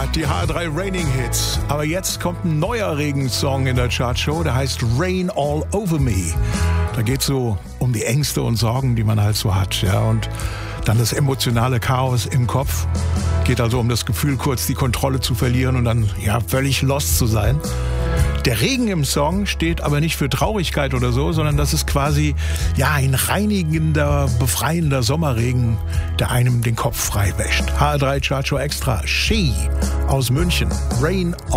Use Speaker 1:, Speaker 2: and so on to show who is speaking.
Speaker 1: Ja, die HR3 Raining Hits. Aber jetzt kommt ein neuer Regensong in der Chartshow, der heißt Rain All Over Me. Da geht es so um die Ängste und Sorgen, die man halt so hat. Ja, und dann das emotionale Chaos im Kopf. Geht also um das Gefühl, kurz die Kontrolle zu verlieren und dann ja völlig lost zu sein. Der Regen im Song steht aber nicht für Traurigkeit oder so, sondern das ist quasi ja ein reinigender, befreiender Sommerregen, der einem den Kopf frei wäscht. HR3 Chartshow Extra, She aus München, Rain